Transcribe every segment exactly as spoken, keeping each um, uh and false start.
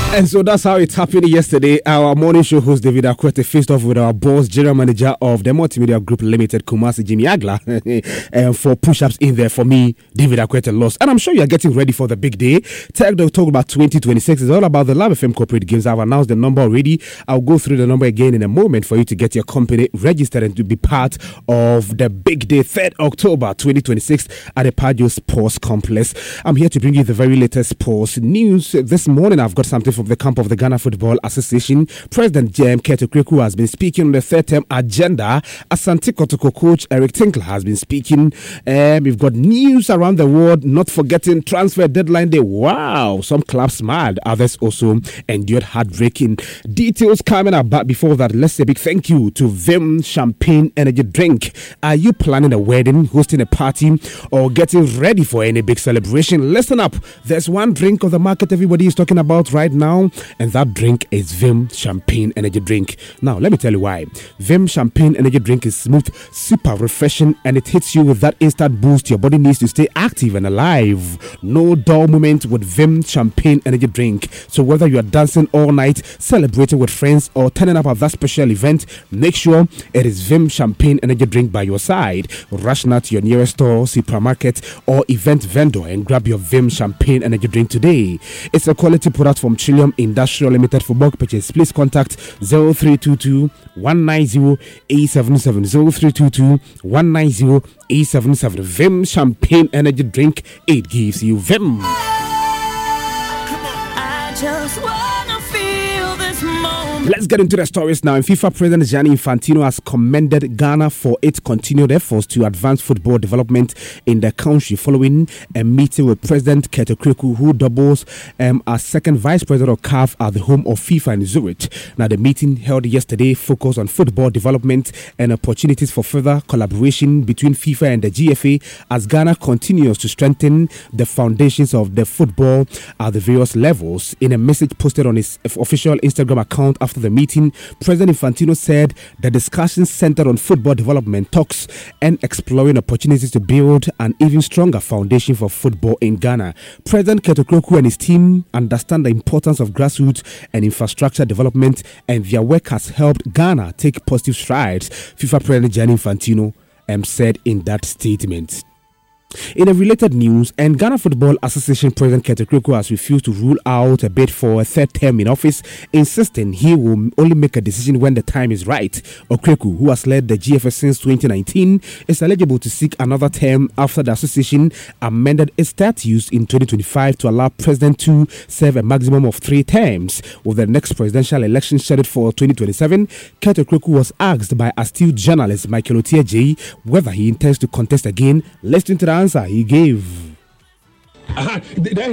And so that's how it happened yesterday. Our morning show host David Akwete faced off with our boss, general manager of the Multimedia Group Limited, Kumasi Jimmy Agla, and for push-ups in there for me, David Akwete lost. And I'm sure you're getting ready for the big day. Tech Dog talk about twenty twenty-six. It's all about the Lab F M Corporate Games. I've announced the number already. I'll go through the number again in a moment for you to get your company registered and to be part of the big day, third October twenty twenty-six at the Padio Sports Complex. I'm here to bring you the very latest sports news. This morning, I've got something from the camp of the Ghana Football Association. President J M Keto Kreku has been speaking on the third term agenda. Asante Kotoko coach Eric Tinkler has been speaking. Um, we've got news around the world, not forgetting transfer deadline day. Wow, some clubs mad, others also endured heartbreaking details coming up. But before that, let's say a big thank you to Vim Champagne Energy Drink. Are you planning a wedding, hosting a party, or getting ready for any big celebration? Listen up. There's one drink of the market everybody is talking about right now, and that drink is Vim Champagne Energy Drink. Now, let me tell you why. Vim Champagne Energy Drink is smooth, super refreshing, and it hits you with that instant boost your body needs to stay active and alive. No dull moment with Vim Champagne Energy Drink. So whether you are dancing all night, celebrating with friends, or turning up at that special event, make sure it is Vim Champagne Energy Drink by your side. Rush now to your nearest store, supermarket, or event vendor and grab your Vim Champagne Energy Drink today. It's a quality product from Trillium Industrial Limited. For bulk purchase, please contact zero three two two, one nine zero, eight seven seven, zero three two two, one nine zero, eight seven seven. Vim Champagne Energy Drink, it gives you Vim. I just wanna feel this moment. Let's get into the stories now. FIFA President Gianni Infantino has commended Ghana for its continued efforts to advance football development in the country following a meeting with President Keto Kreku, who doubles um, as second vice president of C A F at the home of FIFA in Zurich. Now, the meeting held yesterday focused on football development and opportunities for further collaboration between FIFA and the G F A as Ghana continues to strengthen the foundations of the football at the various levels. In a message posted on his official Instagram account after the meeting, President Infantino said the discussion centered on football development talks and exploring opportunities to build an even stronger foundation for football in Ghana. President Keto Kreku and his team understand the importance of grassroots and infrastructure development, and their work has helped Ghana take positive strides, FIFA President Gianni Infantino um, said in that statement. In a related news, and Ghana Football Association President Keto Kreku has refused to rule out a bid for a third term in office, insisting he will only make a decision when the time is right. Okreku, who has led the G F S since twenty nineteen, is eligible to seek another term after the association amended its statutes in twenty twenty-five to allow President to serve a maximum of three terms. With the next presidential election scheduled for twenty twenty-seven, Keto Kreku was asked by astute journalist Michael Otieje whether he intends to contest again. Listen to the answer he gave. I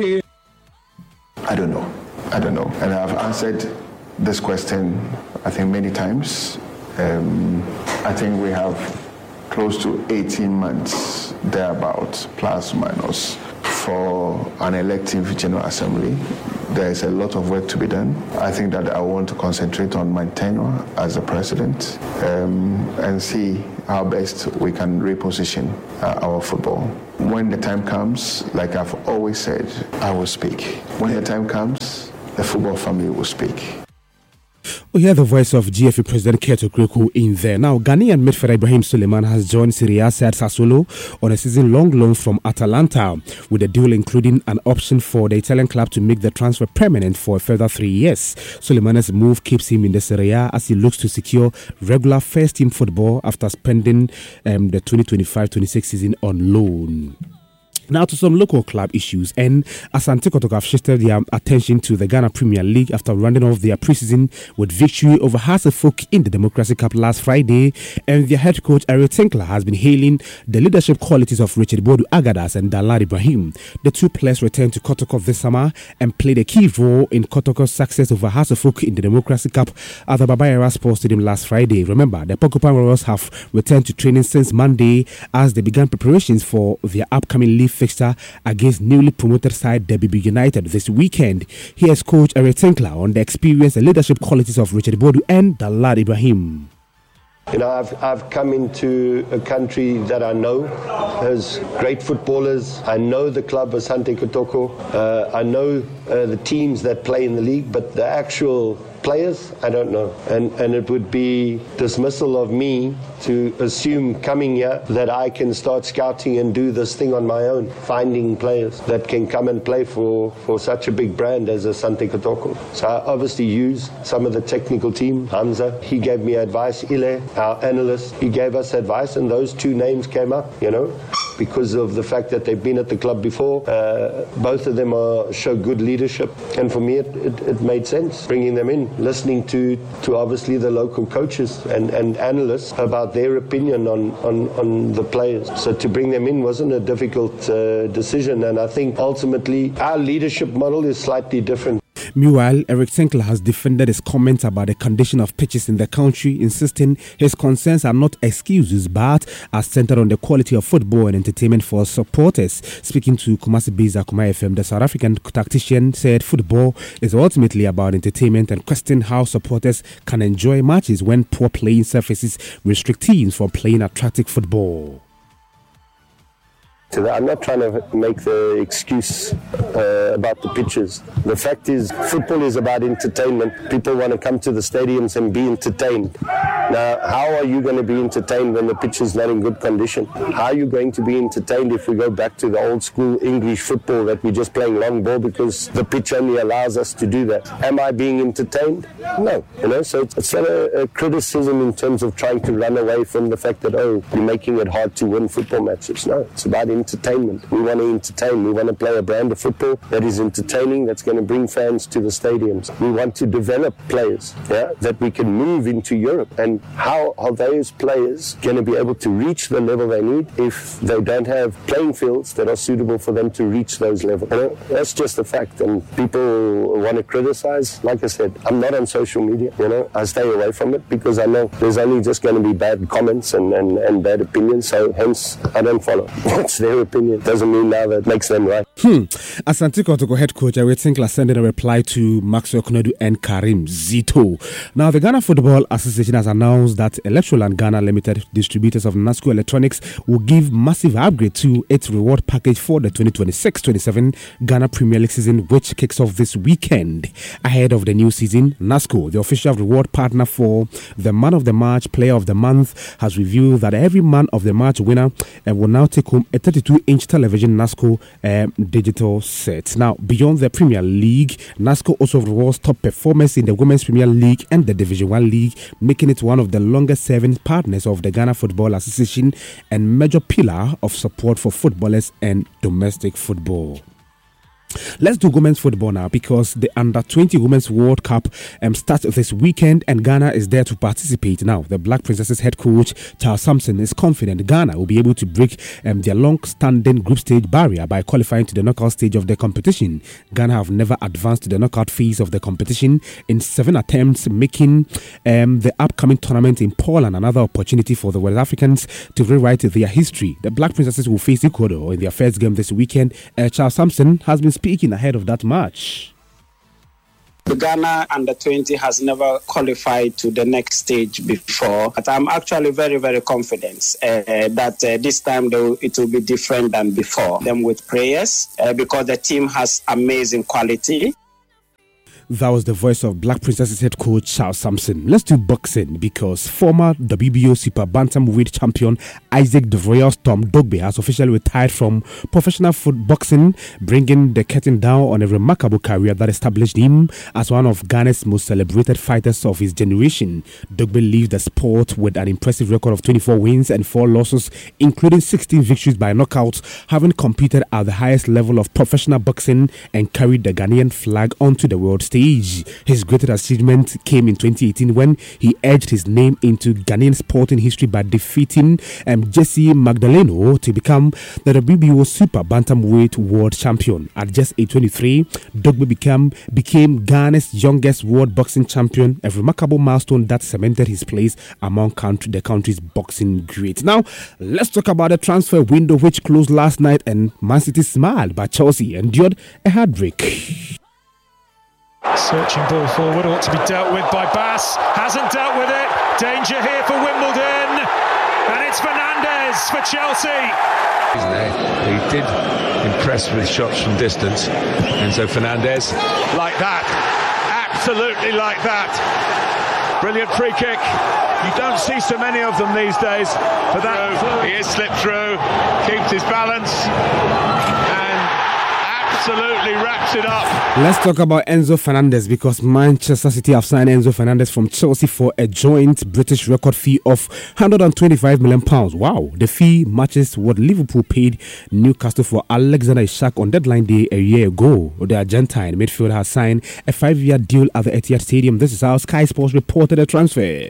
don't know. I don't know. And I've answered this question, I think, many times. Um, I think we have close to eighteen months, thereabouts, plus minus, for an elective General Assembly. There is a lot of work to be done. I think that I want to concentrate on my tenure as the president um, and see how best we can reposition uh, our football. When the time comes, like I've always said, I will speak. When the time comes, the football family will speak. We hear the voice of G F A President Keto Kreku in there. Now, Ghanaian midfielder Ibrahim Suleiman has joined Serie A side Sassuolo on a season-long loan from Atalanta, with a deal including an option for the Italian club to make the transfer permanent for a further three years. Suleiman's move keeps him in the Serie A as he looks to secure regular first-team football after spending um, the twenty twenty-five twenty-six season on loan. Now to some local club issues, and Asante Kotoko have shifted their attention to the Ghana Premier League after rounding off their preseason with victory over Hasselhoff in the Democracy Cup last Friday, and their head coach Eric Tinkler has been hailing the leadership qualities of Richard Bodu Agadas and Dalal Ibrahim. The two players returned to Kotoko this summer and played a key role in Kotoko's success over Hasselhoff in the Democracy Cup at the Baba Yara Sports Stadium last Friday. Remember, the Porcupine Warriors have returned to training since Monday as they began preparations for their upcoming league fixture against newly promoted side Derby United this weekend. Here's coach Eric Tinkler on the experience and leadership qualities of Richard Bodu and Dalal Ibrahim. You know, I've I've come into a country that I know has great footballers. I know the club of Asante Kotoko. Uh, I know uh, the teams that play in the league, but the actual players, I don't know. And and it would be dismissal of me to assume coming here that I can start scouting and do this thing on my own, finding players that can come and play for, for such a big brand as Asante Kotoko. So I obviously use some of the technical team. Hamza, he gave me advice. Ile, our analyst, he gave us advice, and those two names came up, you know, because of the fact that they've been at the club before. Uh, both of them are, show good leadership, and for me it, it, it made sense bringing them in, listening to, to obviously the local coaches and, and analysts about their opinion on, on, on the players. So to bring them in wasn't a difficult uh, decision, and I think ultimately our leadership model is slightly different. Meanwhile, Eric Tinkler has defended his comments about the condition of pitches in the country, insisting his concerns are not excuses but are centered on the quality of football and entertainment for supporters. Speaking to Kumasi-based Akuma F M, the South African tactician said football is ultimately about entertainment and questioned how supporters can enjoy matches when poor playing surfaces restrict teams from playing attractive football. I'm not trying to make the excuse uh, about the pitches. The fact is, football is about entertainment. People want to come to the stadiums and be entertained. Now, how are you going to be entertained when the pitch is not in good condition? How are you going to be entertained if we go back to the old school English football that we're just playing long ball because the pitch only allows us to do that? Am I being entertained? No. You know, so it's not a, a criticism in terms of trying to run away from the fact that, oh, you're making it hard to win football matches. No, it's about entertainment. We want to entertain. We want to play a brand of football that is entertaining, that's going to bring fans to the stadiums. We want to develop players, yeah, that we can move into Europe. And how are those players going to be able to reach the level they need if they don't have playing fields that are suitable for them to reach those levels? You know, that's just a fact. And people want to criticize. Like I said, I'm not on social media. You know, I stay away from it because I know there's only just going to be bad comments and, and, and bad opinions. So hence, I don't follow. It's their opinion. Doesn't mean now that makes them right. Hmm. Asante Kotoko head coach Eric Tinkler sending a reply to Maxwell Konadu and Karim Zito. Now, the Ghana Football Association has announced that Electroland Ghana Limited, distributors of Nasco Electronics, will give massive upgrade to its reward package for the twenty twenty-six twenty-seven Ghana Premier League season, which kicks off this weekend. Ahead of the new season, Nasco, the official reward partner for the Man of the Match, Player of the Month, has revealed that every Man of the Match winner uh, will now take home a thirty-two inch television Nasco um, digital set. Now, beyond the Premier League, Nasco also rewards top performers in the Women's Premier League and the Division one League, making it one of the longest serving partners of the Ghana Football Association and major pillar of support for footballers and domestic football. Let's do women's football now, because the under twenty Women's World Cup um, starts this weekend and Ghana is there to participate. Now, the Black Princesses head coach Charles Sampson is confident Ghana will be able to break um, their long-standing group stage barrier by qualifying to the knockout stage of the competition. Ghana have never advanced to the knockout phase of the competition in seven attempts, making um, the upcoming tournament in Poland another opportunity for the West Africans to rewrite their history. The Black Princesses will face Ecuador in their first game this weekend. Uh, Charles Sampson has been speaking ahead of that match. The Ghana under twenty has never qualified to the next stage before, but I'm actually very, very confident uh, that uh, this time though it will be different than before. Them with prayers uh, because the team has amazing quality. That was the voice of Black Princesses head coach Charles Sampson. Let's do boxing, because former W B O Super Bantamweight champion Isaac De Royals Tom Dogbe has officially retired from professional foot boxing, bringing the curtain down on a remarkable career that established him as one of Ghana's most celebrated fighters of his generation. Dogbe leaves the sport with an impressive record of twenty-four wins and four losses, including sixteen victories by knockout, having competed at the highest level of professional boxing and carried the Ghanaian flag onto the world stage. His greatest achievement came in twenty eighteen when he edged his name into Ghanaian sporting history by defeating um, Jesse Magdaleno to become the W B O Super Bantamweight World Champion. At just age twenty-three, Dogbe became, became Ghana's youngest world boxing champion, a remarkable milestone that cemented his place among country, the country's boxing greats. Now, let's talk about the transfer window which closed last night, and Man City smiled, but Chelsea endured a heartbreak. So Scorching ball forward, ought to be dealt with by Bass. Hasn't dealt with it. Danger here for Wimbledon. And it's Fernandes for Chelsea. He did impress with shots from distance. Enzo Fernandez. Like that. Absolutely like that. Brilliant free kick. You don't see so many of them these days. For that, he is slipped through, keeps his balance, and absolutely wraps it up. Let's talk about Enzo Fernandez, because Manchester City have signed Enzo Fernandez from Chelsea for a joint British record fee of one hundred twenty-five million pounds. Wow, the fee matches what Liverpool paid Newcastle for Alexander Isak on deadline day a year ago. The Argentine midfielder has signed a five-year deal at the Etihad Stadium. This is how Sky Sports reported the transfer.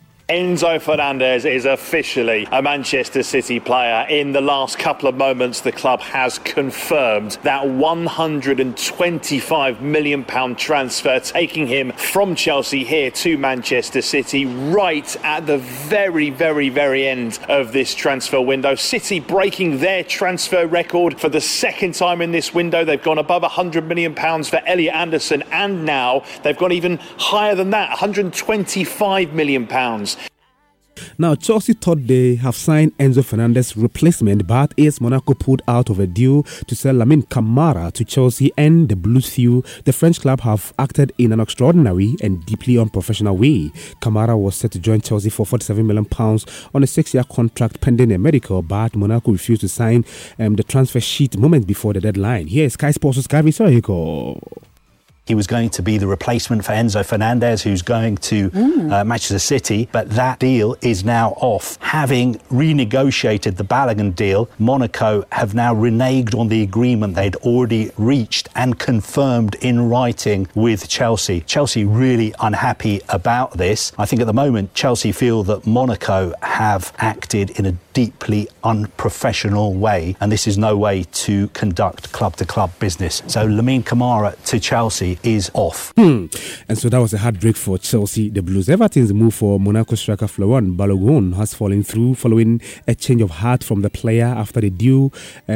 Enzo Fernandez is officially a Manchester City player. In the last couple of moments, the club has confirmed that one hundred twenty-five million pounds transfer, taking him from Chelsea here to Manchester City right at the very, very, very end of this transfer window. City breaking their transfer record for the second time in this window. They've gone above one hundred million pounds for Elliot Anderson, and now they've gone even higher than that, one hundred twenty-five million pounds. Now, Chelsea thought they have signed Enzo Fernandez's replacement, but A S Monaco pulled out of a deal to sell Lamine Camara to Chelsea, and the Blues feel the French club have acted in an extraordinary and deeply unprofessional way. Camara was set to join Chelsea for forty-seven million pounds on a six-year contract pending a medical, but Monaco refused to sign um, the transfer sheet moments before the deadline. Here is Sky Sports' Gavi Sohiko. He was going to be the replacement for Enzo Fernandez, who's going to mm. uh, Manchester City, but that deal is now off. Having renegotiated the Balogun deal, Monaco have now reneged on the agreement they'd already reached and confirmed in writing with Chelsea. Chelsea really unhappy about this. I think at the moment Chelsea feel that Monaco have acted in a deeply unprofessional way, and this is no way to conduct club-to-club business. So Lamine Camara to Chelsea is off. Hmm. And so that was a heartbreak for Chelsea. The Blues. Everton's move for Monaco striker Florent Balogun has fallen through following a change of heart from the player after the deal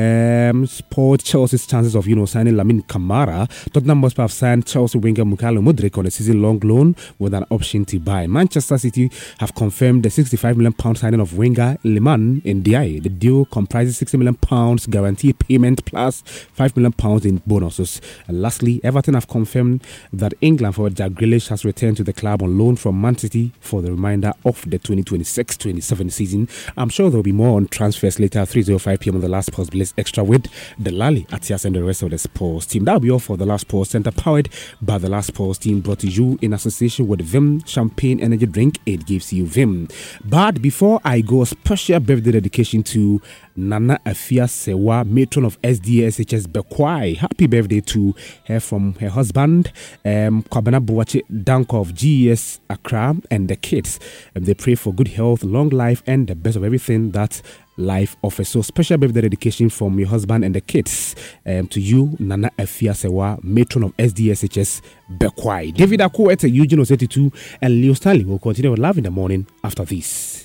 um, spoiled Chelsea's chances of, you know, signing Lamine Camara. Tottenham must have signed Chelsea winger Mykhailo Mudryk on a season-long loan with an option to buy. Manchester City have confirmed the sixty-five million pounds signing of winger Liman Ndiaye. The deal comprises sixty million pounds guaranteed payment plus five million pounds in bonuses. And lastly, Everton have confirmed that England forward Jack Grealish has returned to the club on loan from Man City for the remainder of the twenty twenty-six twenty-seven season. I'm sure there will be more on transfers later at three oh five p.m. on the Last Post Blitz Extra with Delali, Atias and the rest of the sports team. That'll be all for the Last Post Center, powered by the Last Post team, brought to you in association with Vim Champagne Energy Drink. It gives you Vim. But before I go, special birthday dedication to Nana Afia Sewa, matron of S D A S H S Bekwai. Happy birthday to her from her husband, um, Kwabena Boache Danko of G E S Accra, and the kids. Um, they pray for good health, long life, and the best of everything that life offers. So special birthday dedication from your husband and the kids um, to you, Nana Afia Sewa, matron of S D S H S Bekwai. David Akuete, Eugene Osetutu, and Leo Stanley will continue with Love in the Morning after this.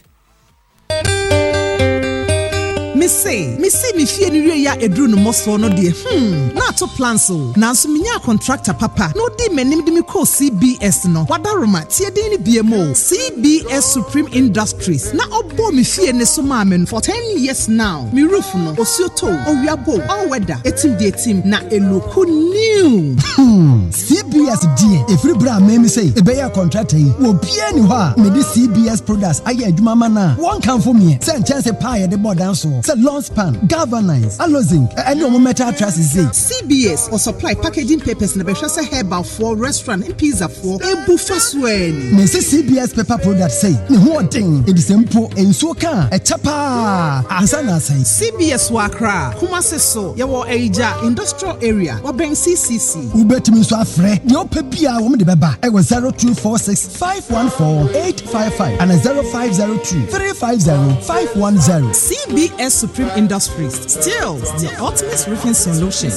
Me say, me say me fie ni wie ya edru no moso no de. Hmm, na to plan so. Na so me nya contractor papa. No di menim de me call C B S no. Wadaroma tie de ni B M O. C B S Supreme Industries. Na obo me fie ne so ma men for ten years now. Me roof no osuoto, owiabo, all weather. Etim de etim na eloku new. Hmm, C B S die. Every bra me me say, e be ya contractor yi. Wo bia ni ho a me di C B S products aye adwuma ma na. Won kan for me. Say chance pie de bodan so. Lawn span, galvanized, alozinc, and no metal trusses. C B S or supply packaging papers in the Beshasa herbal for restaurant and pizza for a buffet swing. Miss C B S paper products say, the whole thing, it is simple and so can a chapa. Asana say, C B S Wakra, Kumase so, Yawa Aja, industrial area, or Ben C C C. Ubet me so afre, your pepia woman de baba. I was zero two four six five one four eight five five and a zero five zero two three five zero five one zero. C B S Supreme Industries, still the ultimate roofing solution.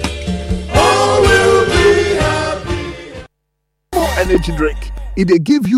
More energy drink. It they give you